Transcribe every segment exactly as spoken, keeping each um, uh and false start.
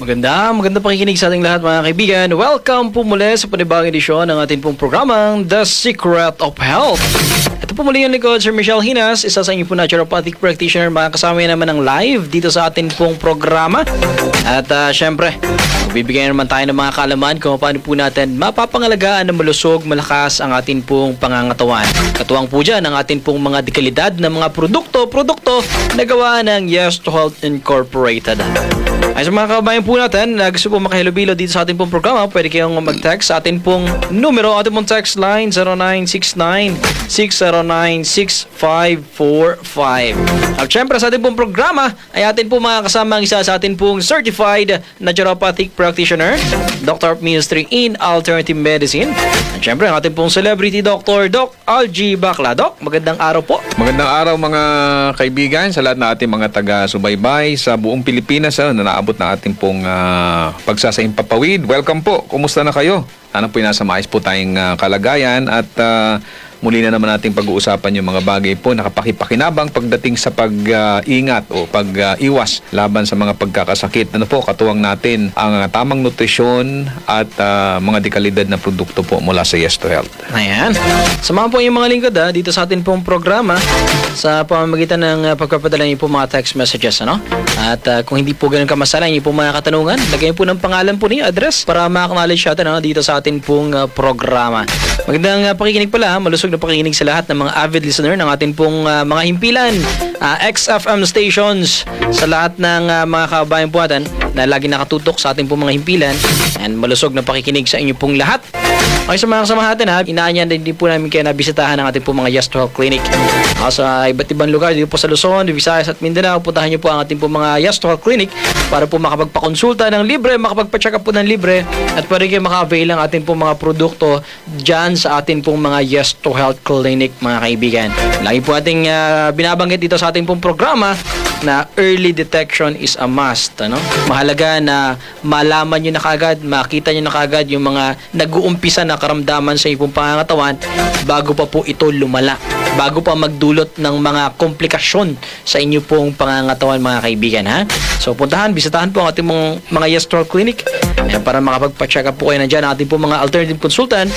Maganda, maganda pakikinig sa ating lahat mga kaibigan. Welcome po muli sa panibagong edisyon ng ating pong programang The Secret of Health. Ito po muli yung likod, Sir Michelle Hinas, isa sa inyo po naturopathic practitioner. Makakasama naman ng live dito sa ating pong programa. At uh, syempre, bibigyan naman tayo ng mga kaalaman kung paano po natin mapapangalagaan na malusog, malakas ang ating pong pangangatawan. Katuwang po dyan ang ating pong mga dekalidad na mga produkto, produkto na gawa ng Yes to Health Incorporated. Ay sa mga kabayan po natin na gusto po makahilubilo dito sa ating pong programa, pwede kayong mag-text sa ating pong numero, ating pong text line zero nine six nine, six zero nine, six five four five. At syempre sa ating pong programa ay atin po mga kasama ang isa sa ating pong certified naturopathic practitioner, Doctor of Ministry in Alternative Medicine. At syempre ang ating pong celebrity doctor, Doc Algie Bacla. Doc, magandang araw po. Magandang araw mga kaibigan sa lahat na ating mga taga-subaybay sa buong Pilipinas ano, na naabot na ating pong uh, pagsasaimpapawid. Welcome po. Kumusta na kayo? Sana po nasa maayos po tayong uh, kalagayan at uh, muli na naman nating pag-uusapan yung mga bagay po nakapakipakinabang pagdating sa pag-ingat uh, o pag-iwas uh, laban sa mga pagkakasakit. Ano po, katuwang natin ang uh, tamang nutrisyon at uh, mga dekalidad na produkto po mula sa Yes to Health. Ayan. Samahan po yung mga lingkod ha, dito sa atin pong programa sa pamamagitan ng uh, pagpapadala niyo po mga text messages. Ano? At uh, kung hindi po ganun kamasala, niyo po mga katanungan, lagay po ng pangalan po niyo, address para ma-acknowledge natin ano, dito sa atin pong uh, programa. Magandang uh, pakikinig pala, malusog na pakikinig sa lahat ng mga avid listener ng atin pong uh, mga himpilan, uh, X F M stations, sa lahat ng uh, mga kabayan po natin na lagi nakatutok sa ating pong mga himpilan, and malusog na pakikinig sa inyo pong lahat. Okay, sa mga kasama natin ha, inaanyan din po namin kayo na bisitahan ng ating pong mga Yes to Health Clinic. Uh, sa iba't ibang lugar dito po sa Luzon, Visayas at Mindanao, puntahan niyo po ang ating pong mga Yes to Health Clinic para po makapagpakonsulta ng libre, makapagpa-check up po ng libre, at pwede kayo maka-avail ang ating pong mga produkto dyan sa ating pong mga Yes to Health Clinic mga kaibigan. Lagi po ating uh, binabanggit dito sa ating pong programa na early detection is a must. Ano? Mahalaga na malaman nyo na kagad, makita nyo na kagad yung mga nag-uumpisa na karamdaman sa inyong pangangatawan bago pa po ito lumala, bago pa magdulot ng mga komplikasyon sa inyo pong pangangatawan mga kaibigan. Ha? So puntahan, bisitahan po ang ating mga, mga Yes to Health Clinic eh, para makapagpa-check up po kayo nandyan ang ating pong mga alternative consultant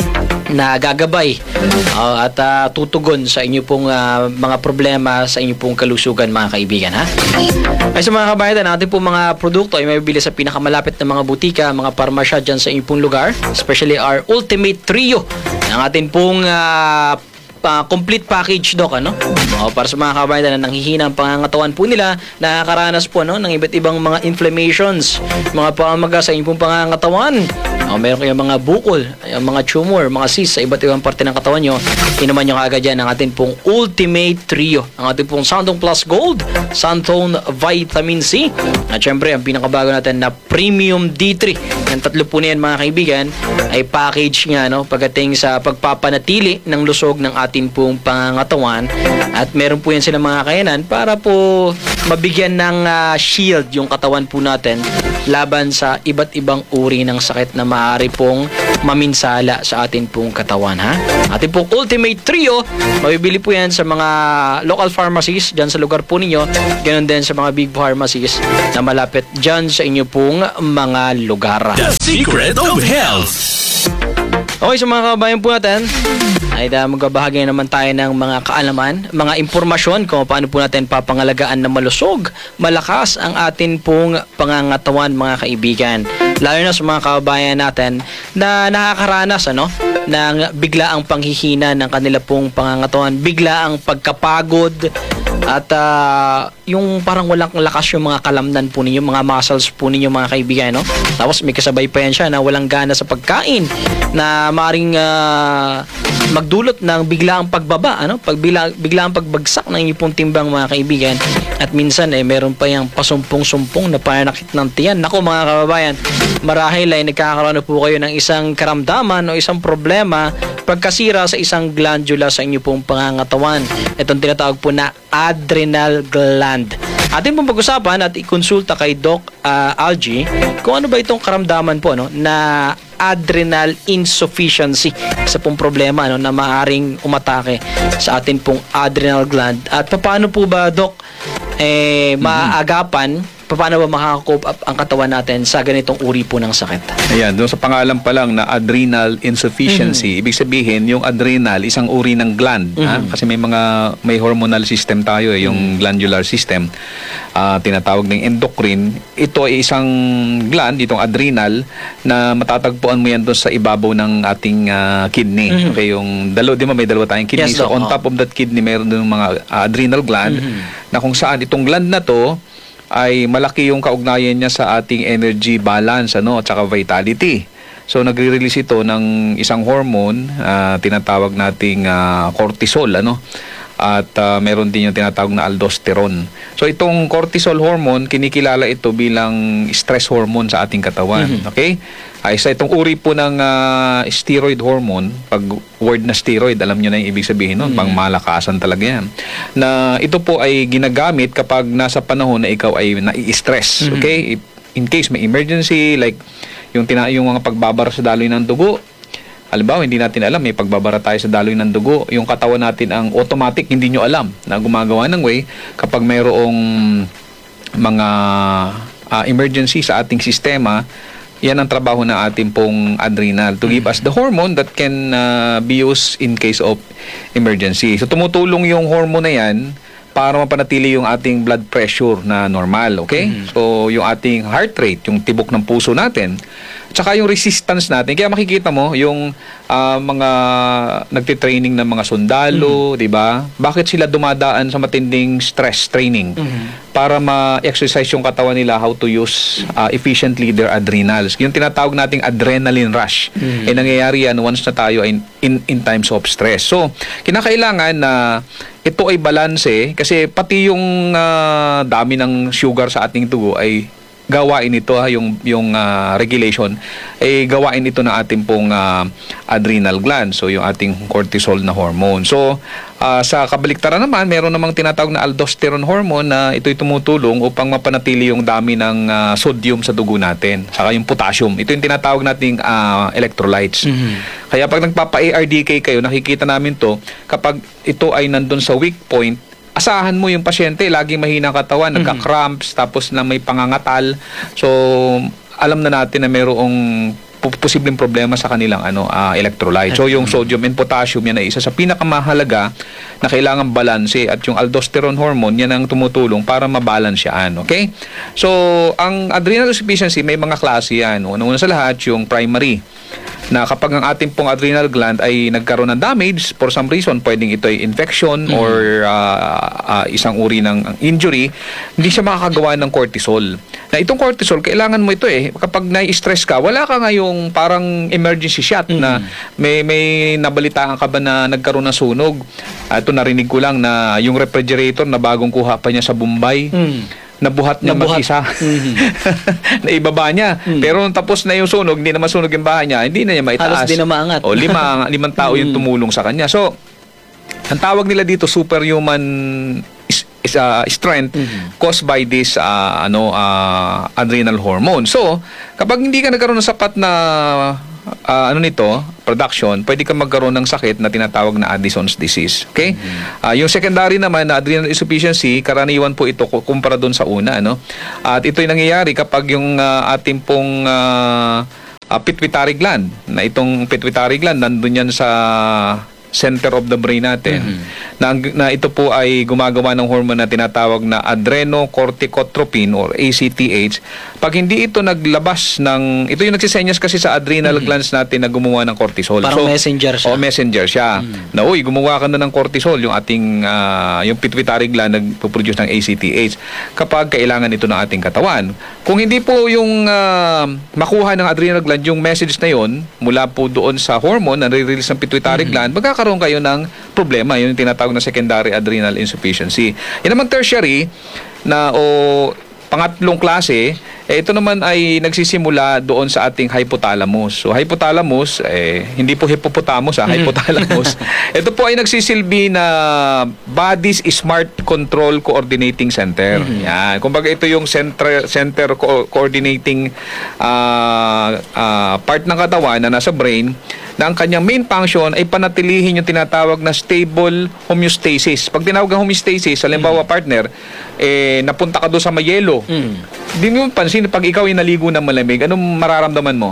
na gagabay uh, at uh, tutugon sa inyo pong uh, mga problema sa inyo pong kalusugan mga kaibigan. Ha? Ay sa mga kabayan, natin pong mga produkto ay may bibili sa pinakamalapit na mga butika, mga parmasya dyan sa inyo pong lugar, especially our Ultimate Trio ng atin pong uh, Uh, complete package, Doc, ano? O, para sa mga kabayan na nanghihina ang pangangatawan po nila, nakakaranas po ano, ng iba't ibang mga inflammations, mga pamaga sa inyong pangangatawan. O, meron kayong mga bukol, mga tumor, mga cysts sa iba't ibang parte ng katawan nyo, inuman nyo kagad yan ang ating pong Ultimate Trio, ang ating pong Santone Plus Gold, Santone Vitamin C, at syempre ang pinakabago natin na Premium D three. Yung tatlo po na yan mga kaibigan ay package nga no, pagdating sa pagpapanatili ng lusog ng ating pong pangangatawan, at meron po yan silang mga kakayanan para po mabigyan ng uh, shield yung katawan po natin laban sa iba't ibang uri ng sakit na maaari pong maminsala sa ating pong katawan. Ha? Ating pong Ultimate Trio, mabibili po yan sa mga local pharmacies dyan sa lugar po ninyo, ganoon din sa mga big pharmacies na malapit dyan sa inyo pong mga lugar. The Secret of Health. Okay, sa so mga kabayan po natin, ay uh, magbabahagi naman tayo ng mga kaalaman, mga impormasyon kung paano po natin papangalagaan na malusog, malakas ang atin pong pangangatawan mga kaibigan. Lalo na sa mga kabayan natin na nakakaranas ano, ng biglaang panghihina ng kanila pong pangangatawan, biglaang pagkapagod, at uh, yung parang walang lakas yung mga kalamnan po ninyo, mga muscles po ninyo mga kaibigan. No? Tapos may kasabay pa yan siya na walang gana sa pagkain, na maring uh, magdulot ng biglaang pagbaba, ano? Pag bigla, biglaang pagbagsak ng inyong timbang mga kaibigan. At minsan eh meron pa yung pasumpong-sumpong na pananakit ng tiyan. Nako mga kababayan, marahil ay nagkakaroon na po kayo ng isang karamdaman o isang problema pagkasira sa isang glandula sa inyo pong pangangatawan. Itong tinatawag po na adrenal gland. Atin pong pag-usapan at ikonsulta kay Doc uh, Algie kung ano ba itong karamdaman po no, na adrenal insufficiency, isa pong problema no, na maaaring umatake sa atin pong adrenal gland. At paano po ba, Doc, eh, maaagapan paano ba makaka-cope up ang katawan natin sa ganitong uri po ng sakit? Ayan, doon sa pangalan pa lang na adrenal insufficiency, ibig sabihin yung adrenal isang uri ng gland, ha? Kasi may mga may hormonal system tayo, eh, yung glandular system, ah, tinatawag ng endocrine. Ito ay isang gland, itong adrenal, na matatagpuan mo yan doon sa ibabaw ng ating ah, kidney. Okay, yung dalawa, di ba may dalawa tayong kidney, Yes, so Doc. on Oo. top of that kidney mayroon doon mga ah, adrenal gland, na kung saan itong gland na to ay malaki yung kaugnayan niya sa ating energy balance, ano, at saka vitality. So nagre-release ito ng isang hormone, ah, tinatawag nating ah, cortisol, ano, at ah, meron din yung tinatawag na aldosterone. So itong cortisol hormone, kinikilala ito bilang stress hormone sa ating katawan. Okay? Ay isa itong uri po ng ah, steroid hormone. Pag word na steroid, alam nyo na yung ibig sabihin nun, pang malakasan talaga yan. Na ito po ay ginagamit kapag nasa panahon na ikaw ay nai-stress. Okay? If- In case may emergency, like yung, tina yung mga pagbabara sa daloy ng dugo, halimbawa, hindi natin alam, may pagbabara tayo sa daloy ng dugo, yung katawan natin ang automatic, hindi nyo alam na gumagawa ng way kapag mayroong mga ah, emergency sa ating sistema. Yan ang trabaho ng ating pong adrenal to give us the hormone that can ah, be used in case of emergency. So tumutulong yung hormone na yan para mapanatili yung ating blood pressure na normal, okay? So yung ating heart rate, yung tibok ng puso natin, tsaka yung resistance natin. Kaya makikita mo yung ah, mga nagtitraining ng mga sundalo, di ba? Bakit sila dumadaan sa matinding stress training? Para ma-exercise yung katawan nila how to use ah, efficiently their adrenals. Yung tinatawag nating adrenaline rush. Eh nangyayari yan once na tayo in, in, in times of stress. So, kinakailangan na ito ay balanse kasi pati yung ah, dami ng sugar sa ating dugo ay gawain ito, ha, yung yung ah, regulation ay gawain ito ng ating pong ah, adrenal gland, so yung ating cortisol na hormone. So ah, sa kabaliktaran naman, meron namang tinatawag na aldosterone hormone na ito'y tumutulong upang mapanatili yung dami ng ah, sodium sa dugo natin, saka yung potassium. Ito yung tinatawag nating ah, electrolytes. Kaya pag nagpapa-A R D K kayo, nakikita namin to kapag ito ay nandun sa weak point, asahan mo yung pasyente, laging mahina ang katawan, nagka-cramps, tapos na may pangangatal. So, alam na natin na mayroong pu- posibleng problema sa kanilang ano ah, electrolyte. So, yung sodium and potassium, yan ay isa sa pinakamahalaga na kailangan balanse. At yung aldosterone hormone, yan ang tumutulong para mabalance yan. Okay? So, ang adrenal insufficiency, may mga klase yan. Una-una sa lahat, yung primary, na kapag ang ating pong adrenal gland ay nagkaroon ng damage for some reason, pwedeng ito ay infection or uh, uh, isang uri ng injury, hindi siya makakagawa ng cortisol. Na itong cortisol, kailangan mo ito eh. Kapag nai-stress ka, wala ka nga yung parang emergency shot na may, may nabalitaan ka ba na nagkaroon ng sunog. Uh, ito narinig ko lang na yung refrigerator na bagong kuha pa niya sa Bombay, nabuhat niya Nabuhat. mag-isa. Naibaba niya. Pero nung tapos na yung sunog, hindi naman sunog yung bahay niya, hindi na niya maitaas. Halos di na maangat. O lima, limang tao yung tumulong sa kanya. So, ang tawag nila dito, superhuman is, is, uh, strength caused by this uh, ano uh, adrenal hormone. So, kapag hindi ka nagkaroon ng sapat na uh, ano nito, production, pwede ka magkaroon ng sakit na tinatawag na Addison's disease. Okay? Ah, yung secondary naman na adrenal insufficiency, karaniwan po ito ku- kumpara doon sa una, ano? At ito'y nangyayari kapag yung ah, ating pong ah, ah, pituitary gland, na itong pituitary gland nandun yan sa center of the brain natin, na, na ito po ay gumagawa ng hormone na tinatawag na adrenocorticotropin or A C T H. Pag hindi ito naglabas ng, ito yung nagsisenyas kasi sa adrenal glands natin na gumawa ng cortisol. Parang messenger siya. O messenger siya. Na uy, gumawa ka na ng cortisol, yung ating ah, yung pituitary gland nagpo-produce ng A C T H kapag kailangan ito ng ating katawan. Kung hindi po yung ah, makuha ng adrenal gland yung message na yon mula po doon sa hormone na release ng pituitary gland, magkakaroon kayo ng problema, yun yung tinatawag na secondary adrenal insufficiency. Yan naman tertiary na o pangatlong klase, eh, ito naman ay nagsisimula doon sa ating hypothalamus. So hypothalamus, eh, hindi po hippopotamus, ha, hypothalamus. Ito po ay nagsisilbi na body's smart control coordinating center. Yan. Kumbaga ito yung center center co- coordinating ah, ah, part ng katawan na nasa brain na ang kanyang main function ay panatilihin yung tinatawag na stable homeostasis. Pag tinawag ng homeostasis, halimbawa partner, eh, napunta ka doon sa mayelo. Mm. Di mo pansin, pag ikaw ay naligo ng malamig, anong mararamdaman mo?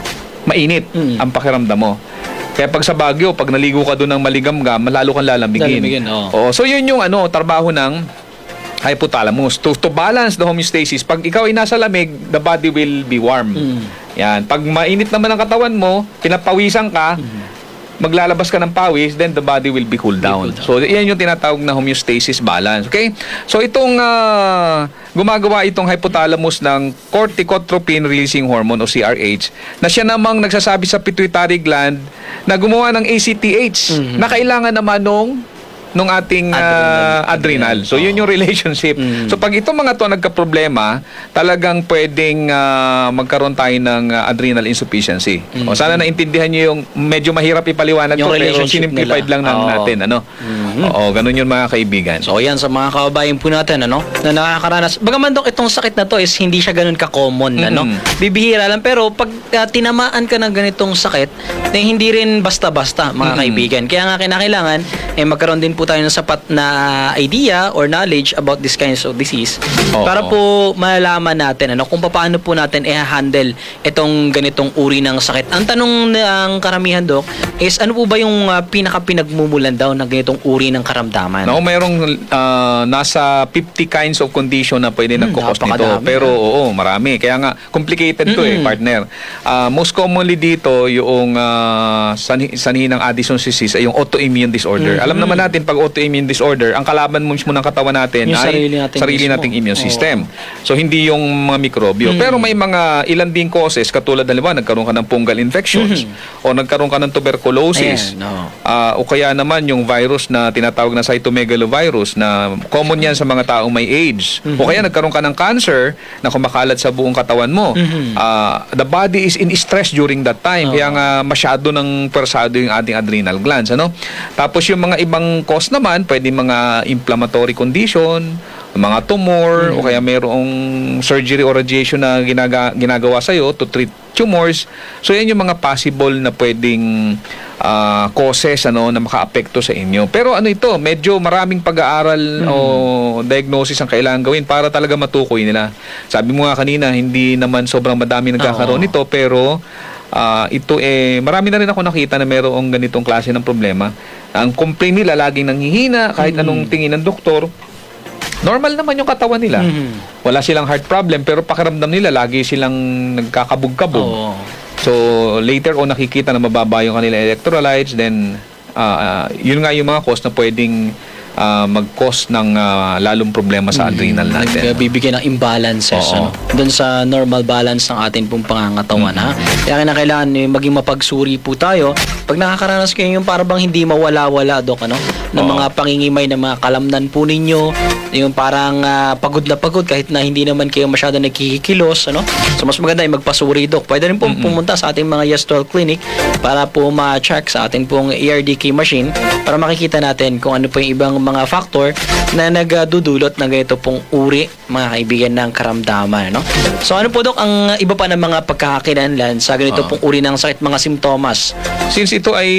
Mainit Mm. ang pakiramdam mo. Kaya pag sa Baguio, pag naligo ka doon ng maligam-gam, malalo kang lalamigin. Lalamigin, oo. Oo. So yun yung ano, trabaho ng hypothalamus. To, to balance the homeostasis, pag ikaw ay nasa lamig, the body will be warm. Mm. Yan. Pag mainit naman ang katawan mo, pinapawisan ka, maglalabas ka ng pawis, then the body will be cooled down. cool down. So, yan yung tinatawag na homeostasis balance. Okay? So, itong ah, gumagawa itong hypothalamus ng corticotropin releasing hormone o C R H na siya namang nagsasabi sa pituitary gland na gumawa ng A C T H na kailangan naman nung nung ating ah, adrenal. So, yun yung relationship. So, pag itong mga to nagka-problema, talagang pwedeng ah, magkaroon tayo ng ah, adrenal insufficiency. O, sana naintindihan nyo yung medyo mahirap ipaliwanag Yung ko, pero relationship sinimplified nila. lang ng Oo. natin. Ano? Oo, ganun yun mga kaibigan. So yan sa mga kababayan po natin ano na nakakaranas. Bagaman dok itong sakit na to is hindi siya ganoon ka-common ano. Mm. Bibihira lang pero pag uh, tinamaan ka ng ganitong sakit, eh, hindi rin basta-basta mga Mm. kaibigan. Kaya nga kinakailangan eh magkaroon din po tayo ng sapat na idea or knowledge about this kinds of disease Oo. para po malalaman natin ano kung paano po natin i-handle itong ganitong uri ng sakit. Ang tanong ng karamihan dok is ano po ba yung uh, pinaka pinagmumulan daw ng ganitong uri ng karamdaman? Naku, mayroong ah, nasa fifty kinds of condition na pwede Hmm, nagkukos nito. napakadami, Pero oo, marami. Kaya nga, complicated to eh, Mm-mm. partner. Ah, most commonly dito, yung uh, sanhi, sanhi ng Addison's disease ay yung autoimmune disorder. Mhm. Alam naman natin, pag autoimmune disorder, ang kalaban mo mismo ng katawan natin Yung ay sarili nating sarili mismo. nating immune Oo. system. So, hindi yung mga mikrobyo. Mhm. Pero may mga ilan ding causes, katulad halimbawa, nagkaroon ka ng fungal infections o nagkaroon ka ng tuberculosis. Ayan, oo. Ah, o kaya naman yung virus na tinatawag na cytomegalovirus na common yan sa mga taong may AIDS. O kaya nagkaroon ka ng cancer na kumakalat sa buong katawan mo. Mhm. Ah, the body is in stress during that time. Kaya nga masyado ng persado yung ating adrenal glands. Ano? Tapos yung mga ibang cause naman, pwede mga inflammatory condition, mga tumor, o kaya mayroong surgery or radiation na ginaga, ginagawa sa'yo to treat tumors. So yan yung mga possible na pwedeng ah, causes ano na makaapekto sa inyo. Pero ano ito, medyo maraming pag-aaral o diagnosis ang kailangan gawin para talaga matukoy nila. Sabi mo nga kanina, hindi naman sobrang madami nagkakaroon Oo. nito, pero ah, ito eh marami na rin ako nakita na mayroong ganitong klase ng problema. Ang complaint nila laging nanghihina kahit anong tingin ng doktor. Normal naman yung katawan nila. Mhm. Wala silang heart problem pero pakiramdam nila lagi silang nagkakabog-kabog. Oo. So later on nakikita na mababa yung kanila electrolytes, then ah, ah, yun nga yung mga cause na pwedeng ah, mag-cause ng ah, lalong problema sa adrenal natin. Nagbibigay ng imbalances Oo. ano, doon sa normal balance ng atin pong pangangatawan ha. Kaya kailangan eh, maging mapagsuri po tayo. Pag nakakaranas kayo yung para bang hindi mawala-wala dok ano ng Oo. mga pangingimay ng mga kalamnan po ninyo, yung parang ah, pagod na pagod kahit na hindi naman kayo masyado nagkikilos ano. So mas maganda ay magpasuri dok. Pwede rin po pumunta sa ating mga Yestol Clinic para po ma-check sa ating pong E R D K machine para makikita natin kung ano po yung ibang mga factor na nagdudulot ng ganito pong uri mga kaibigan ng karamdaman no. So ano po dok ang iba pa ng mga pagkakakilanlan sa ganito Oo. pong uri ng sakit, mga simptomas? Since ito ay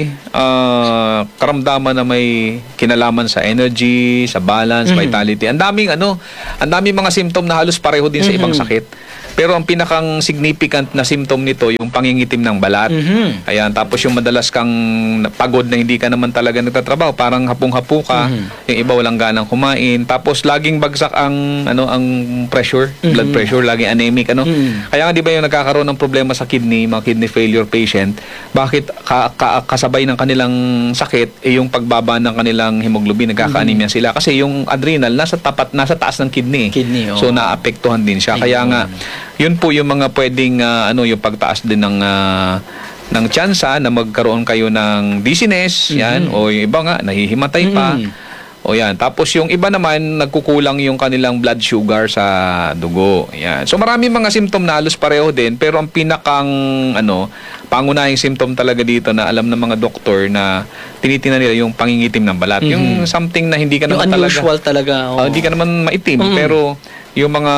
ah, karamdaman na may kinalaman sa energy, sa balance, vitality, ang daming ano, ang daming mga symptom na halos pareho din sa ibang sakit. Pero ang pinakang significant na symptom nito, yung pangingitim ng balat. Mhm. Ayan, tapos yung madalas kang pagod na hindi ka naman talaga nagtatrabaho, parang hapong-hapo ka, yung iba walang ganang kumain, tapos laging bagsak ang ano ang pressure, blood pressure, laging anemic ano. Mhm. Kaya nga 'di ba yung nagkakaroon ng problema sa kidney, mga kidney failure patient, bakit ka, ka- kasabay ng kanilang sakit eh yung pagbaba ng kanilang hemoglobin, nagkaka-anemia sila kasi yung adrenal nasa tapat nasa taas ng kidney. Kidney, oo. So naapektuhan din siya. Kaya Ayun. nga yun po yung mga pwedeng ah, ano yung pagtaas din ng ah, ng tsansa na magkaroon kayo ng dizziness, yan, o yung iba nga nahihimatay pa. Mhm. O yan. Tapos yung iba naman, nagkukulang yung kanilang blood sugar sa dugo. Yan. So marami mga symptom na halos pareho din, pero ang pinakang ano, pangunahing symptom talaga dito na alam ng mga doktor na tinitingnan nila yung pangingitim ng balat. Yung something na hindi ka Yung naman talaga unusual talaga. Ah, oo. hindi ka naman maitim, Mm. pero yung mga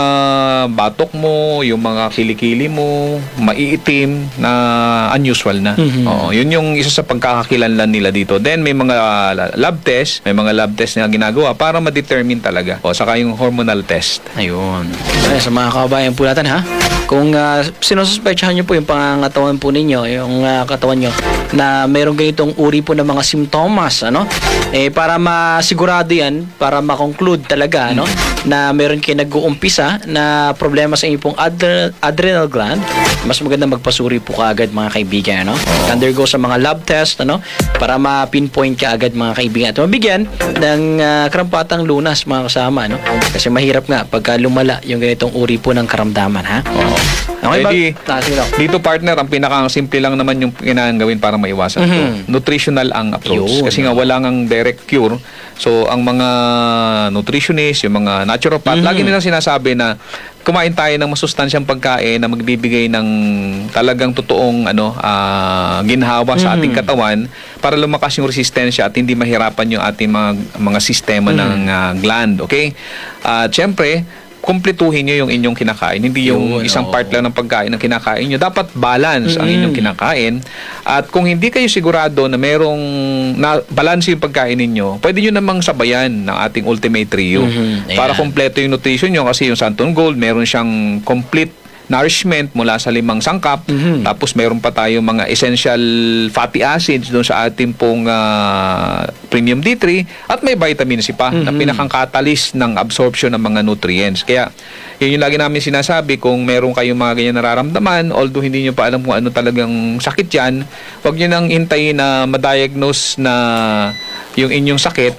batok mo, yung mga kilikili mo, maiitim na unusual na. Mhm. Oo, yun yung isa sa pagkakakilanlan nila dito. Then may mga lab test, may mga lab test na ginagawa para ma-determine talaga. O saka yung hormonal test. Ayun. Kaya sa mga kababayan po natin ha, kung uh, sinususpetsahan nyo po yung pangangatawan po ninyo, yung uh, katawan nyo, na merong ganitong uri po ng mga simptomas, ano? Eh, para masigurado yan, para makonclude talaga, ano? Na meron kayo nag-uumpisa na problema sa inyong pong adre- adrenal gland, mas maganda magpasuri po kaagad mga kaibigan, ano? Undergo sa mga lab test, ano? Para ma-pinpoint ka agad mga kaibigan. At mabigyan ng uh, karampatang lunas mga kasama, no? Kasi mahirap nga pagka lumala yung ganitong uri po ng karamdaman, ha? Oo. Okay, Eh, ba? di- Ah, sige daw. Dito partner, ang pinaka-simple lang naman yung kailangan gawin para maiwasan to. Mhm. Nutritional ang approach. Yun. Kasi nga wala ngang direct cure. So, ang mga nutritionist, yung mga naturopath, Mhm. lagi nilang sinasabi na kumain tayo ng masustansyang pagkain na magbibigay ng talagang totoong ano ah, ginhawa sa ating Mhm. katawan para lumakas yung resistensya at hindi mahirapan yung ating mga, mga sistema ng ah, gland. Okay? At syempre, kumpletuhin nyo yung inyong kinakain. Hindi yung Yun, isang oo. part lang ng pagkain ng kinakain nyo. Dapat balance ang Mm. inyong kinakain. At kung hindi kayo sigurado na merong na balance yung pagkain ninyo, pwede nyo namang sabayan ng ating Ultimate Trio. Mhm. Para Ayan. kompleto yung nutrition nyo kasi yung Santon Gold, meron siyang complete nourishment mula sa limang sangkap. Mhm. Tapos meron pa tayong mga essential fatty acids doon sa ating pong ah, Premium D three at may vitamin C pa na Mhm. pinakang catalyst ng absorption ng mga nutrients. Kaya yun yung lagi namin sinasabi, kung meron kayong mga ganyan nararamdaman, although hindi nyo pa alam kung ano talagang sakit yan, huwag nyo nang hintayin na ma-diagnose na yung inyong sakit.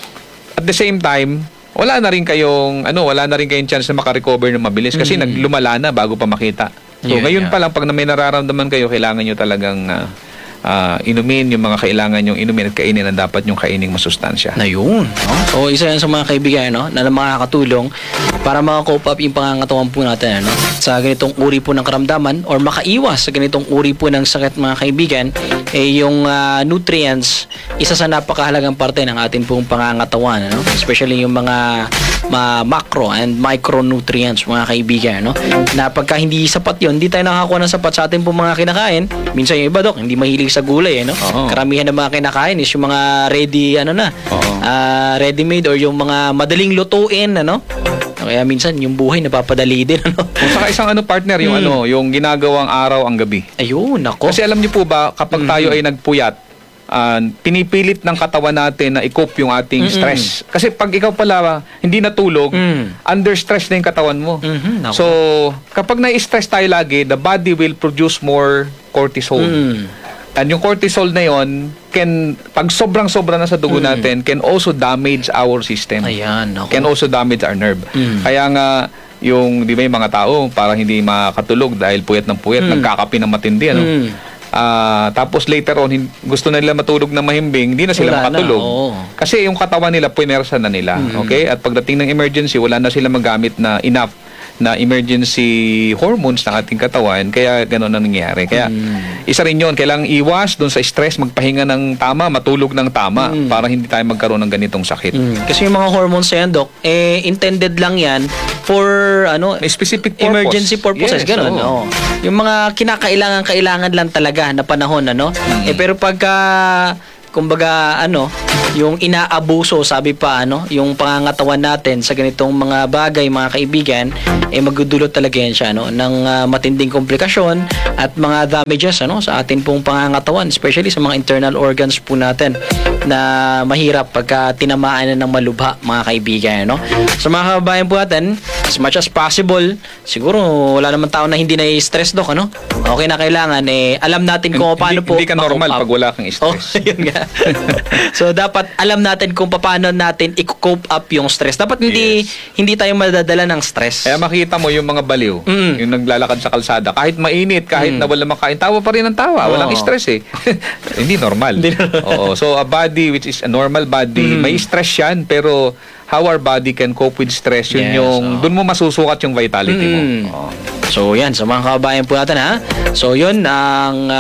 At the same time, wala na rin kayong ano, wala na rin kayong chance na makarecover ng mabilis kasi Mm. naglumala na bago pa makita. So Yeah, ngayon yeah. pa lang pag na may nararamdaman kayo, kailangan nyo talagang ah, ah, inumin yung mga kailangan yung inumin at kainin na dapat yung kaining masustansya. Na yun. No? So, isa yan sa mga kaibigan, no? Na makakatulong para makakope up yung pangangatawan po natin, ano? Sa ganitong uri po ng karamdaman or makaiwas sa ganitong uri po ng sakit, mga kaibigan, eh yung ah, nutrients, isa sa napakahalagang parte ng ating pong pangangatawan, ano? Especially yung mga ma- macro and micronutrients, mga kaibigan, no? Na pagka hindi sapat yun, hindi tayo nakakuha ng sapat sa ating pong mga kinakain. Minsan yung iba, Dok, hindi mahilig sa gulay, eh, no? Oo. Karamihan ng mga kinakain is yung mga ready, ano na, Oo. ah, ready-made or yung mga madaling lutuin, ano? Kaya minsan yung buhay napapadali din, ano? Kung saka isang ano partner, yung Mm. ano, yung ginagawang araw ang gabi. Ayun, nako. Kasi alam niyo po ba, kapag tayo ay nagpuyat, ah, pinipilit ng katawan natin na i-cope yung ating Mm-mm. stress. Kasi pag ikaw pala hindi natulog, Mm. under stress na yung katawan mo. Mhm, nako. So, kapag na-stress tayo lagi, the body will produce more cortisol. Mm. And yung cortisol na yon can, pag sobrang-sobra na sa dugo Mm. natin, can also damage our system. Ayan, nako. Can also damage our nerve. Mm. Kaya nga, yung, di ba yung mga tao, para hindi makatulog dahil puyat ng puyat, Mm. nagkakapi ng matindi, ano? Mm. Ah, tapos later on, hin- gusto na nila matulog na mahimbing, hindi na sila Wala na, makatulog. oo. Kasi yung katawan nila, puinersa na nila. Mm. Okay? At pagdating ng emergency, wala na sila magamit na enough na emergency hormones ng ating katawan, kaya gano'n ang nangyayari. Kaya Mm. isa rin yun, kailangang iwas doon sa stress, magpahinga ng tama, matulog ng tama Mm. para hindi tayo magkaroon ng ganitong sakit. Mm. Kasi yung mga hormones na yan, Dok, eh, intended lang yan for, ano, May specific purpose. emergency purposes, Yes, ganun. oo. Oo. Yung mga kinakailangan-kailangan lang talaga na panahon, ano? Mm. Eh, pero pagka, kumbaga, ano, yung inaabuso, sabi pa, ano, yung pangangatawan natin sa ganitong mga bagay, mga kaibigan, eh, magdudulot talaga yan siya, no, ng ah, matinding komplikasyon at mga damages, ano, sa atin pong pangangatawan, especially sa mga internal organs po natin na mahirap pagka tinamaan na ng malubha, mga kaibigan, no? Sa mga kababayan po natin, as much as possible, siguro wala naman tao na hindi na-stress, Dok, ano? Okay na kailangan, eh, alam natin kung Hindi- paano po hindi ka normal ma-cope up. pag wala kang Oh, stress. yun nga. So dapat alam natin kung paano natin i-cope up yung stress. Dapat hindi Yes. hindi tayo madadala ng stress. Kaya makita mo yung mga baliw, Mm. yung naglalakad sa kalsada, kahit mainit, kahit Mm. na wala makain, tawa pa rin ng tawa, walang Oo. stress eh. Hindi normal. Hindi normal. Oo, so a body which is a normal body, Mm. may stress yan, pero how our body can cope with stress, yun Yes, yung, oo. dun mo masusukat yung vitality Mm. mo. Oo. So yan, sa mga kababayan po natin ha. So yun ang ah,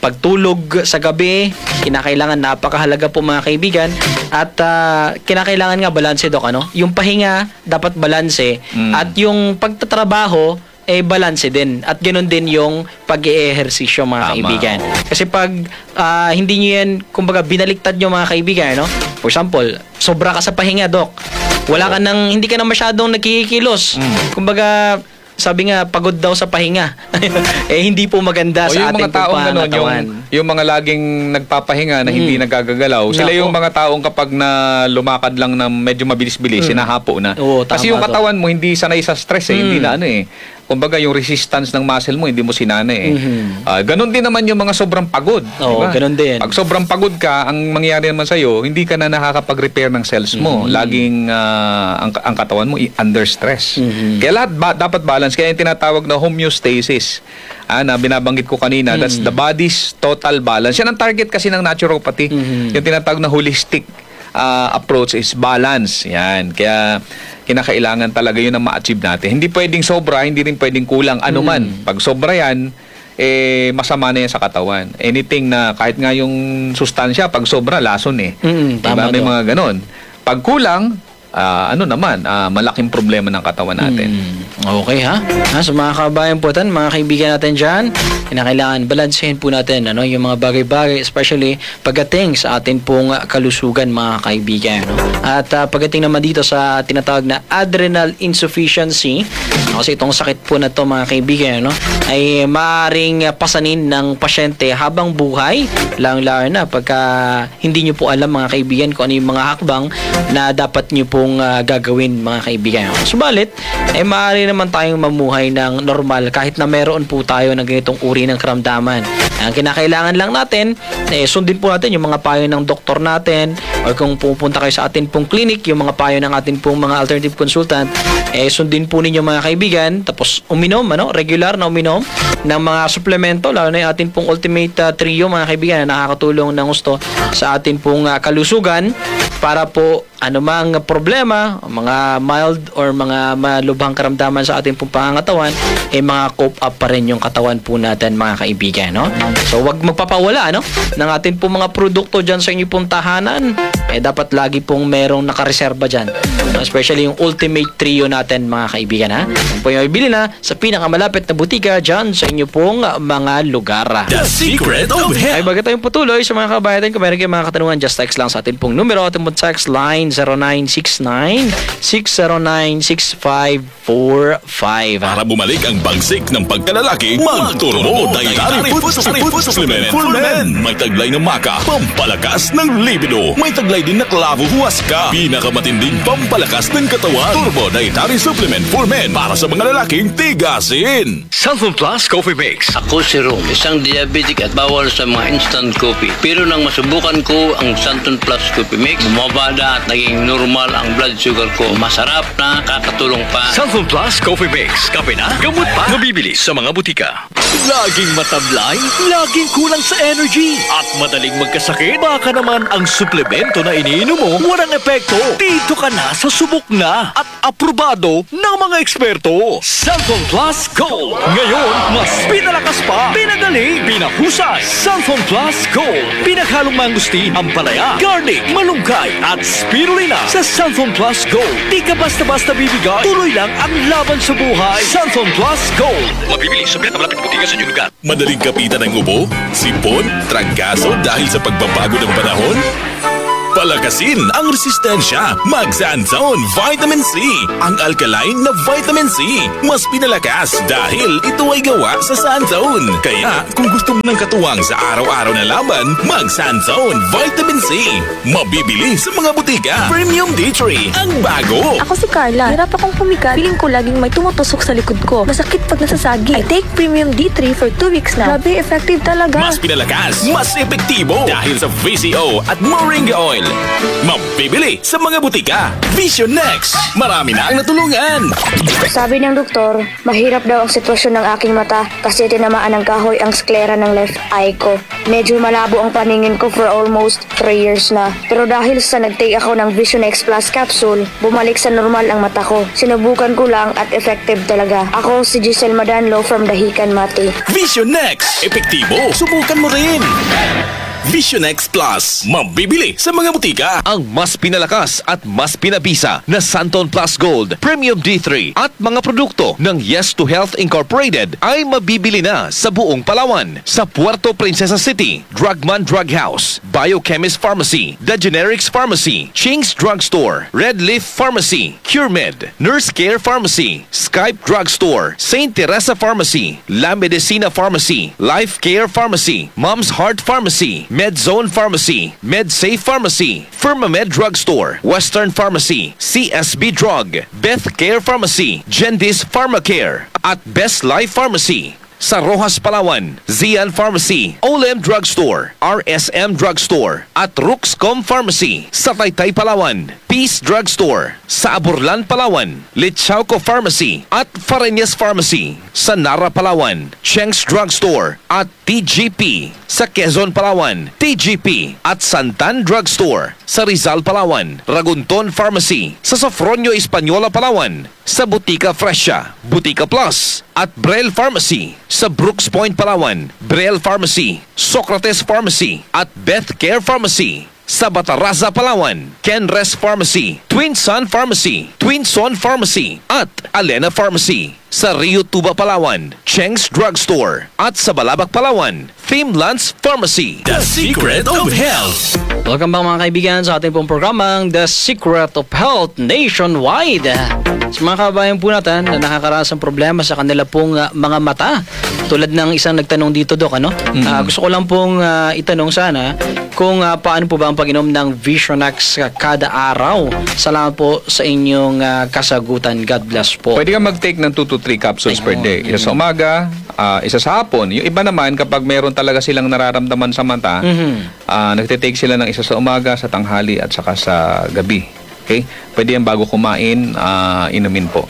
pagtulog sa gabi, kinakailangan, napakahalaga po mga kaibigan. At ah, kinakailangan nga balanse, Dok, ano? Yung pahinga, dapat balanse. Mm. At yung pagtatrabaho, eh balanse din. At ganoon din yung pag-eehersisyo mga Tama. kaibigan. Kasi pag ah, hindi nyo yan, kumbaga, binaliktad nyo mga kaibigan, no? For example, sobra ka sa pahinga, Dok. Wala ka nang, hindi ka na masyadong nagkikilos. Mm. Kumbaga, sabi nga, pagod daw sa pahinga. eh, hindi po maganda O sa yung ating mga taong ganun, yung, pangangatawan. yung mga laging nagpapahinga na hindi Mm. nagagagalaw, sila Nako. yung mga taong kapag na lumakad lang ng medyo mabilis-bilis, sinahapo na. Oo, Kasi tama, yung katawan mo hindi sanay sa stress eh, hindi Mm. na ano eh. Kumbaga yung resistance ng muscle mo hindi mo sinana eh. Mhm. Ah, ganun din naman yung mga sobrang pagod. Oo, diba? ganun din. Pag sobrang pagod ka, ang mangyayari naman sa'yo, hindi ka na nakakapag-repair ng cells mo. Mhm. Laging ah, ang, ang katawan mo i- under stress. Mhm. Kaya lahat ba, dapat balance. Kaya yung tinatawag na homeostasis, ah, na binabanggit ko kanina, that's the body's total balance. Yan ang target kasi ng naturopathy. Mhm. Yung tinatawag na holistic ah, approach is balance. Yan. Kaya kinakailangan talaga yun ang ma-achieve natin. Hindi pwedeng sobra, hindi rin pwedeng kulang. Ano man. Pag sobra yan, eh, masama na yan sa katawan. Anything na kahit nga yung sustansya, pag sobra, lason eh. Mm, Diba? tama May daw. mga ganon. Pag kulang, ah, ano naman, ah, malaking problema ng katawan natin. Mm, okay ha? ha? So mga kabayan po tan, mga kaibigan natin dyan, kinakailangan balansehin po natin ano, yung mga bagay-bagay, especially pagdating sa atin pong kalusugan mga kaibigan. No? At ah, pagdating naman dito sa tinatawag na adrenal insufficiency, no, kasi itong sakit po na to mga kaibigan, no, ay maaaring ah, pasanin ng pasyente habang buhay, lang-lalo na pagka hindi nyo po alam mga kaibigan kung ano yung mga hakbang na dapat nyo pong ah, gagawin mga kaibigan. Subalit, eh maaari naman tayong mamuhay ng normal kahit na meron po tayo ng ganitong uri ng karamdaman. Ang kinakailangan lang natin, eh sundin po natin yung mga payo ng doktor natin, or kung pupunta kayo sa atin pong clinic, yung mga payo ng atin pong mga alternative consultant, eh sundin po ninyo mga kaibigan, tapos uminom, ano, regular na uminom ng mga suplemento, lalo na yung atin pong Ultimate ah, Trio mga kaibigan na nakakatulong ng gusto sa atin pong ah, kalusugan para po anumang problema, mga mild or mga malubhang karamdaman sa ating pong pangangatawan, eh mga cope up pa rin yung katawan po natin mga kaibigan, no? So wag magpapawala, no, ng ating pong mga produkto dyan sa inyong pong tahanan, eh dapat lagi pong merong nakareserba dyan, no? Especially yung Ultimate Trio natin mga kaibigan, ha? Kung po yung ibili na sa pinakamalapit na butika dyan sa inyong pong mga lugar. The Secret of Ay Health. bago tayong patuloy sa mga kabayan, kung meron kayong mga katanungan, just text lang sa atin pong numero, ating pong text line zero nine six nine, six zero nine, six five four five. Para bumalik ang bagsik ng pagkalalaki, magturbo Dietary Food Food Supplement for Men. May taglay ng maka, pampalakas ng libido. May taglay din na klavo huwaska, pinakamatinding pampalakas ng katawan. Turbo Dietary Supplement for Men para sa mga lalaking tigasin. Santon Plus Coffee Mix. Ako si Rom, isang diabetic at bawal sa mga instant coffee. Pero nang masubukan ko ang Santon Plus Coffee Mix, bumabada at naging normal ang blood sugar ko. Masarap na, kakatulong pa. Santon Plus Coffee Mix. Kape na, gamot pa. Nabibili sa mga butika. Laging matablay, laging kulang sa energy, at madaling magkasakit. Baka naman ang suplemento na iniinom mo walang epekto. Dito ka na sa subok na at aprobado ng mga eksperto. Santon Plus Gold. Ngayon, mas pinalakas pa, pinadali, pinahusay. Santon Plus Gold. Pinaghalong mangustin, ampalaya, garlic, malunggay, at spirulina. Sa Santon Plus Gold, di ka basta-basta bibigay. Tuloy lang ang laban sa buhay. Santon Plus Gold. Mabibili sa pinakamalapit na butika sa inyong lugar. Madaling kapitan ng ubo, sipon, trangkaso dahil sa pagbabago ng panahon? Palakasin ang resistensya. Mag-Sanzone Vitamin C. Ang alkaline na vitamin C. Mas pinalakas dahil ito ay gawa sa Sanzone. Kaya kung gusto mo ng katuwang sa araw-araw na laban, mag-Sanzone Vitamin C. Mabibili sa mga butika. Premium D three. Ang bago. Ako si Carla. Hirap akong pumikat. Feeling ko laging may tumutusok sa likod ko. Masakit pag nasasagi. I take Premium D three for two weeks na. Grabe, effective talaga. Mas pinalakas, mas epektibo dahil sa V C O at Moringa Oil. Mabibili sa mga butika. Vision Next. Marami na ang natulungan. Sabi ng doktor, mahirap daw ang sitwasyon ng aking mata kasi tinamaan ng kahoy ang sklera ng left eye ko. Medyo malabo ang paningin ko for almost three years na. Pero dahil sa nag-take ako ng Vision X Plus capsule, bumalik sa normal ang mata ko. Sinubukan ko lang at effective talaga. Ako si Giselle Madanlo from Dahican, Mati. Vision Next. Epektibo. Subukan mo rin. Vision X Plus. Mabibili sa mga butika. Ang mas pinalakas at mas pinabisa na Santon Plus Gold Premium D three at mga produkto ng Yes to Health Incorporated ay mabibili na sa buong Palawan sa Puerto Princesa City, Drugman Drug House, Biochemist Pharmacy, The Generics Pharmacy, Ching's Drugstore, Red Leaf Pharmacy, CureMed, Nurse Care Pharmacy, Skype Drugstore, Saint Teresa Pharmacy, La Medicina Pharmacy, Life Care Pharmacy, Mom's Heart Pharmacy, MedZone Pharmacy, MedSafe Pharmacy, Firmamed Drugstore, Western Pharmacy, C S B Drug, Beth Care Pharmacy, Gendis Pharmacare, at Best Life Pharmacy. Sa Rojas, Palawan, Zian Pharmacy, Olem Drugstore, R S M Drugstore, at Ruxcom Pharmacy. Sa Taytay, Palawan, Peace Drugstore. Sa Aburlan, Palawan, Lichauco Pharmacy at Fareñas Pharmacy. Sa Nara, Palawan, Cheng's Drugstore at T G P. Sa Quezon, Palawan, T G P at Santan Drugstore. Sa Rizal, Palawan, Ragunton Pharmacy. Sa Sofronio, Española, Palawan, sa Butika Fresha, Butika Plus at Brel Pharmacy. Sa Brooks Point, Palawan, Brel Pharmacy, Socrates Pharmacy at Beth Care Pharmacy. Sa Bataraza, Palawan, Kenres Pharmacy, Twin Sun Pharmacy, Twin Son Pharmacy at Alena Pharmacy. Sa Rio Tuba, Palawan, Cheng's Drugstore at sa Balabac, Palawan, Thimlands Pharmacy. The Secret of Health. Welcome back mga kaibigan sa ating pong programang The Secret of Health Nationwide. Sa mga kabayan po natin na nakakaranas ng problema sa kanila pong uh, mga mata. Tulad ng isang nagtanong dito, Dok, ano? Mm-hmm. Uh, gusto ko lang pong uh, itanong sana kung uh, paano po ba ang pag-inom ng Visionax uh, kada araw. Salamat po sa inyong uh, kasagutan. God bless po. Pwede ka mag-take ng two to three capsules per day. Isa sa umaga, uh, isa sa hapon. Yung iba naman, kapag meron talaga silang nararamdaman sa mata, Mhm. uh, nagtitake sila ng isa sa umaga, sa tanghali, at saka sa gabi. Okay? Pwede yan bago kumain, uh, inumin po.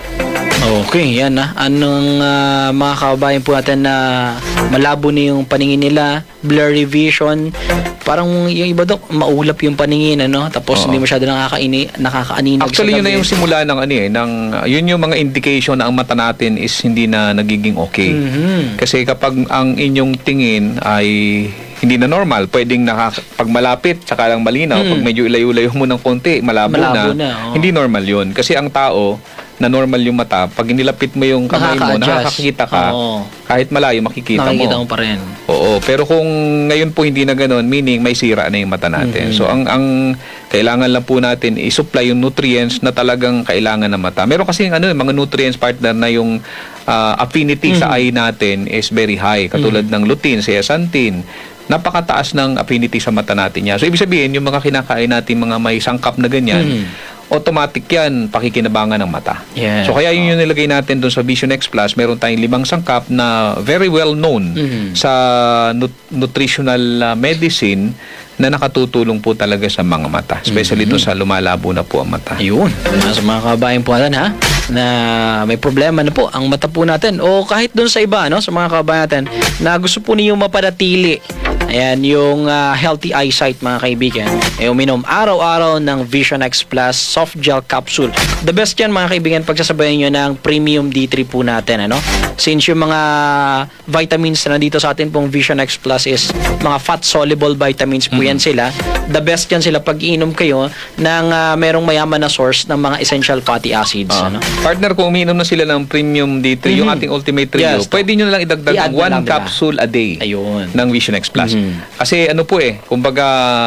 Okay, yan na. Anong uh, mga kababayan po natin na malabo na yung paningin nila, blurry vision, parang yung iba, Dok, maulap yung paningin, ano? Tapos Oo. hindi masyado nakakaini, nakakaaninag Actually, sa yun na gabi. yung simula ng ano eh, ng, uh, yun yung mga indication na ang mata natin is hindi na nagiging okay. Mhm. Kasi kapag ang inyong tingin ay hindi na normal, pwedeng nakaka- pag malapit, saka lang malinaw. Mm. Pag medyo ilayo-layo mo ng konti, malabo, Malabo na. na, oo. Hindi normal yun. Kasi ang tao, na normal yung mata, pag inilapit mo yung kamay mo, Nakaka-adjust. nakakakita ka, Oo. kahit malayo, makikita, Nakikita mo. mo pa rin. Oo, pero kung ngayon po hindi na ganoon, meaning may sira na yung mata natin. Mhm. So ang ang kailangan lang po natin i-supply yung nutrients na talagang kailangan ng mata. Meron kasi ano, mga nutrients partner na yung ah, affinity sa eye natin is very high, katulad ng lutein, zeaxanthin. Napakataas ng affinity sa mata natin yan. So ibig sabihin, yung mga kinakain natin, mga may sangkap na ganyan, Mhm. automatic yan, pakikinabangan ng mata. Yeah. So kaya yun yung nilagay natin doon sa Vision X Plus, meron tayong limang sangkap na very well known Mhm. sa nut- nutritional uh, medicine na nakatutulong po talaga sa mga mata. Especially Mhm. doon sa lumalabo na po ang mata. Ayun. Mga sa mga kababayan po natin, ha? Na may problema na po ang mata po natin. O kahit dun sa iba, no? Sa mga kababayan natin na gusto po niyo mapanatili. Ayan, yung ah, healthy eyesight, mga kaibigan. E uminom araw-araw ng Vision X Plus Soft Gel Capsule. The best yan, mga kaibigan, pagsasabayan nyo ng Premium D three po natin, ano? Since yung mga vitamins na nandito sa atin pong Vision X Plus is mga fat-soluble vitamins po yan sila. The best yan sila pag iinom kayo ng ah, merong mayaman na source ng mga essential fatty acids, Ah. ano? Partner, kung umiinom na sila ng Premium D three, yung Mhm. ating Ultimate Trio, Yes. pwede nyo na lang idagdag I-add ng na one lang nila. capsule a day Ayun. ng Vision X Plus. Mhm. Kasi ano po eh, kumbaga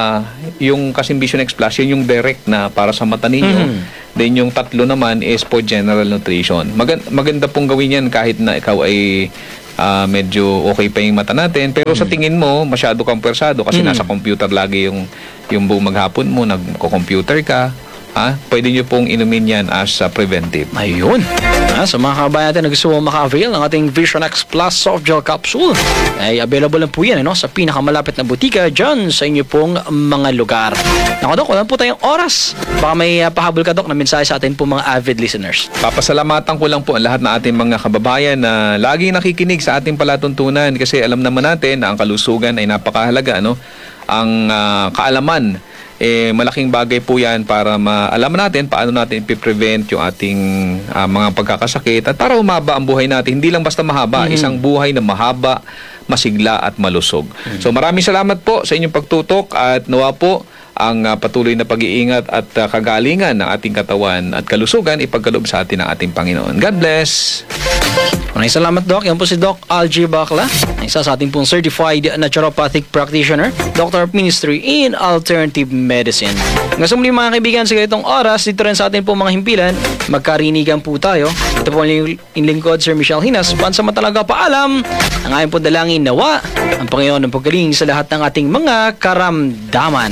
yung kasing Vision X Plus, yun yung direct na para sa mata ninyo. Mhm. Then yung tatlo naman is for general nutrition. Magan- maganda pong gawin yan kahit na ikaw ay ah, medyo okay pa yung mata natin. Pero sa tingin mo, masyado kang pwersado kasi Mhm. nasa computer lagi yung, yung buong maghapon mo, nagko-computer ka. ha, pwede nyo pong inumin yan as uh, preventive. Ayun. Ah, sa mga kabayan natin na gusto mo maka-avail ng ating Vision X Plus Soft Gel Capsule, ay available lang po yan ano, sa pinakamalapit na butika dyan sa inyo pong mga lugar. Naku Dok, wala po tayong oras. Baka may uh, pahabol ka Dok na mensahe sa atin po mga avid listeners. Papasalamatan ko lang po ang lahat ng ating mga kababayan na laging nakikinig sa ating palatuntunan kasi alam naman natin na ang kalusugan ay napakahalaga. Ano? Ang uh, kaalaman, eh, malaking bagay po yan para maalaman natin paano natin ipiprevent yung ating uh, mga pagkakasakit at para umaba ang buhay natin. Hindi lang basta mahaba, mm-hmm. isang buhay na mahaba, masigla at malusog. Mm-hmm. So maraming salamat po sa inyong pagtutok at nawa po ang uh, patuloy na pag-iingat at uh, kagalingan ng ating katawan at kalusugan ipagkaloob sa atin ng ating Panginoon. God bless! Maraming salamat Doc. Yan po si Doc Algie Bacla, isa sa ating pong Certified Naturopathic Practitioner, Doctor of Ministry in Alternative Medicine. Hanggang sa muli mga kaibigan, sa ganitong oras, dito rin sa ating pong mga himpilan, magkarinigan po tayo. Ito po ang inlingkod Sir Michelle Hinas, pansamantalaga paalam. Ang aking po dalangin nawa, ang Panginoon ng paggaling sa lahat ng ating mga karamdaman.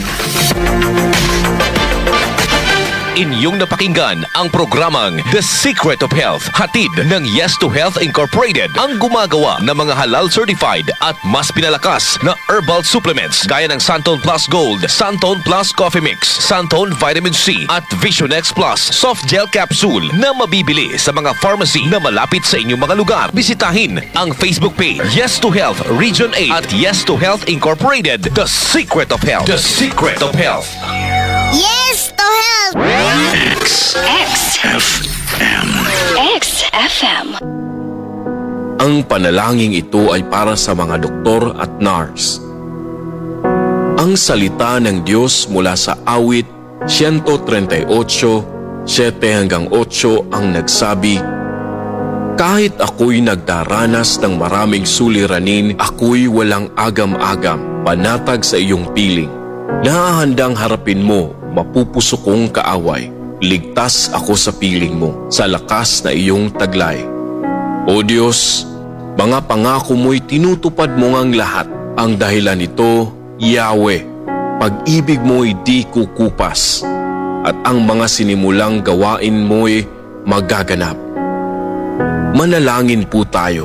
Inyong napakinggan ang programang The Secret of Health, hatid ng Yes to Health Incorporated, ang gumagawa ng mga halal certified at mas pinalakas na herbal supplements gaya ng Santon Plus Gold, Santon Plus Coffee Mix, Santon Vitamin C at Vision X Plus Soft Gel Capsule na mabibili sa mga pharmacy na malapit sa inyong mga lugar. Bisitahin ang Facebook page Yes to Health Region eight at Yes to Health Incorporated, The Secret of Health. The Secret of Health. Yes to Health! X X F M. X F M. Ang panalangin ito ay para sa mga doktor at nurse. Ang salita ng Diyos mula sa awit one thirty-eight, seven hanggang eight ang nagsabi, kahit ako'y nagdaranas ng maraming suliranin, ako'y walang agam-agam, panatag sa iyong piling. Nahahandang harapin mo, mapupusok kong kaaway. Ligtas ako sa piling mo, sa lakas na iyong taglay. O Diyos, mga pangako mo'y tinutupad mo ngang lahat. Ang dahilan nito, Yahweh, pag-ibig mo'y di kukupas, at ang mga sinimulang gawain mo'y magaganap. Manalangin po tayo.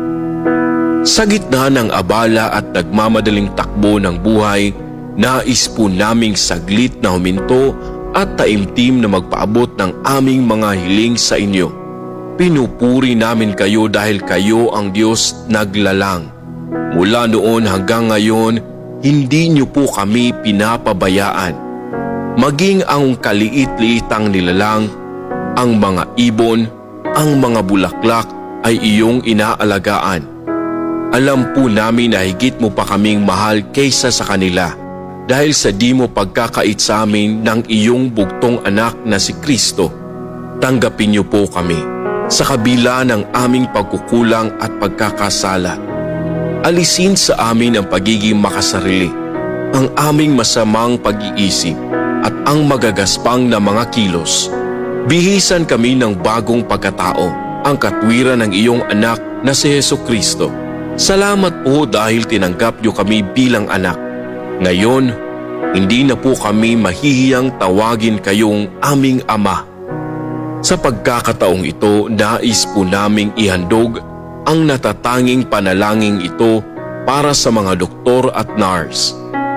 Sa gitna ng abala at nagmamadaling takbo ng buhay, nais po naming saglit na huminto at taimtim na magpaabot ng aming mga hiling sa inyo. Pinupuri namin kayo dahil kayo ang Diyos naglalang. Mula noon hanggang ngayon, hindi niyo po kami pinapabayaan. Maging ang kaliit-liitang nilalang, ang mga ibon, ang mga bulaklak ay iyong inaalagaan. Alam po namin na higit mo pa kaming mahal kaysa sa kanila. Dahil sa di mo pagkakait sa amin ng iyong bugtong anak na si Kristo, tanggapin niyo po kami sa kabila ng aming pagkukulang at pagkakasala. Alisin sa amin ang pagiging makasarili, ang aming masamang pag-iisip at ang magagaspang na mga kilos. Bihisan kami ng bagong pagkatao, ang katwiran ng iyong anak na si Jesucristo. Salamat po dahil tinanggap niyo kami bilang anak. Ngayon, hindi na po kami mahihiyang tawagin kayong aming Ama. Sa pagkakataong ito, nais po naming ihandog ang natatanging panalangin ito para sa mga doktor at nurse.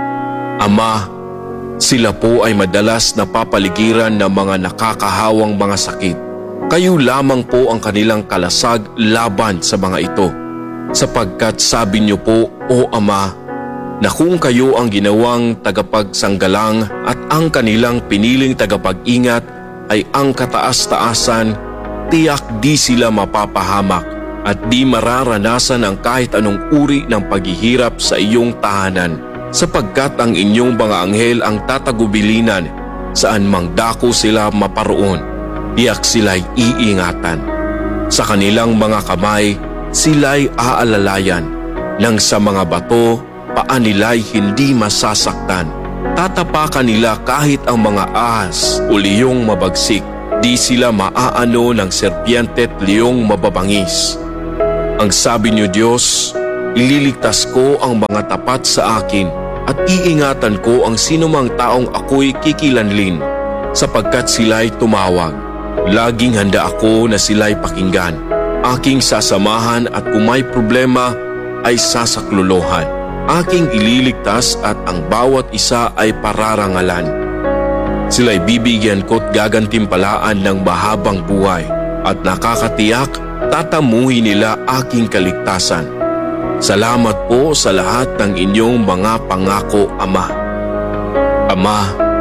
Ama, sila po ay madalas napapaligiran ng mga nakakahawang mga sakit. Kayo lamang po ang kanilang kalasag laban sa mga ito. Sapagkat sabi niyo po, O Ama, na kung kayo ang ginawang tagapagsanggalang at ang kanilang piniling tagapag-ingat ay ang kataas-taasan, tiyak di sila mapapahamak at di mararanasan ang kahit anong uri ng paghihirap sa iyong tahanan, sapagkat ang inyong mga anghel ang tatagubilinan saan mang dako sila maparoon, tiyak sila'y iingatan. Sa kanilang mga kamay, sila'y aalalayan, nang sa mga bato, paa nila'y hindi masasaktan. Tatapakan nila kahit ang mga ahas o liyong mabagsik. Di sila maaano ng serpiente at liyong mababangis. Ang sabi niyo Diyos, ililigtas ko ang mga tapat sa akin at iingatan ko ang sinumang taong ako'y kikilanlin. sapagkat sila'y tumawag. Laging handa ako na sila'y pakinggan. Aking sasamahan at kung may problema ay sasaklolohan. Aking ililigtas at ang bawat isa ay pararangalan. Sila'y bibigyan ko't gagantimpalaan ng mahabang buhay at nakakatiyak tatamuhin nila aking kaligtasan. Salamat po sa lahat ng inyong mga pangako, Ama. Ama,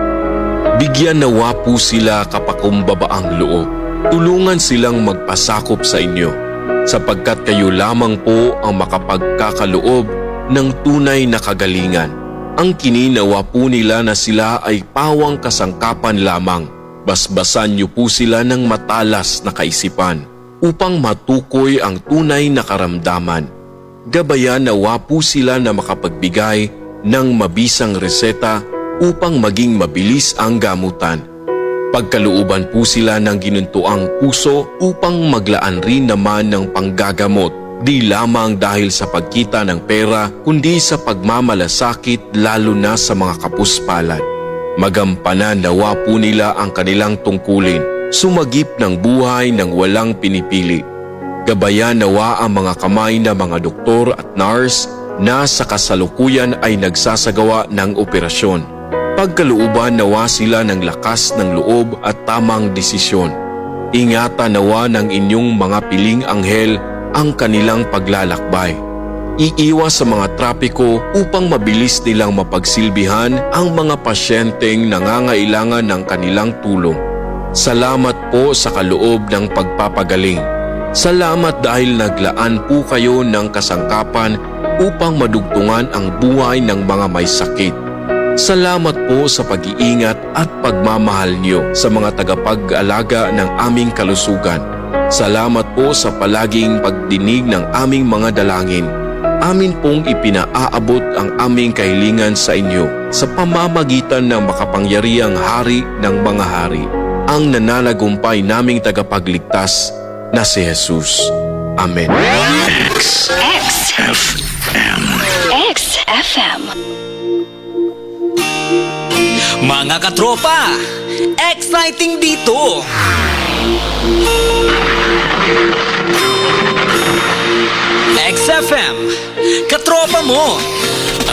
bigyan nawa po sila kapakumbabaang loob. Tulungan silang magpasakop sa inyo, sapagkat kayo lamang po ang makapagkakaloob ng tunay na kagalingan. Ang kininawa po nila na sila ay pawang kasangkapan lamang. Basbasan niyo po sila ng matalas na kaisipan upang matukoy ang tunay na karamdaman. Gabayan nawa po sila na makapagbigay ng mabisang reseta upang maging mabilis ang gamutan. Pagkalooban po sila ng ginuntuang puso upang maglaan rin naman ng panggagamot, di lamang dahil sa pagkita ng pera kundi sa pagmamalasakit lalo na sa mga kapuspalad. Magampanan nawa po nila ang kanilang tungkulin, sumagip ng buhay ng walang pinipili. Gabayan nawa ang mga kamay na mga doktor at nurse na sa kasalukuyan ay nagsasagawa ng operasyon. Pagkalooban nawa sila ng lakas ng loob at tamang desisyon. Ingatan nawa ng inyong mga piling anghel ang kanilang paglalakbay. Iiwas sa mga trapiko upang mabilis nilang mapagsilbihan ang mga pasyenteng nangangailangan ng kanilang tulong. Salamat po sa kaloob ng pagpapagaling. Salamat dahil naglaan po kayo ng kasangkapan upang madugtungan ang buhay ng mga may sakit. Salamat po sa pag-iingat at pagmamahal niyo sa mga tagapag-alaga ng aming kalusugan. Salamat po sa palaging pagdinig ng aming mga dalangin. Amin pong ipinaaabot ang aming kahilingan sa inyo sa pamamagitan ng makapangyarihang Hari ng mga hari, ang nananagumpay naming tagapagligtas na si Jesus. Amen. X X F M. X F M. Mga katropa, exciting dito! X F M, katropa mo!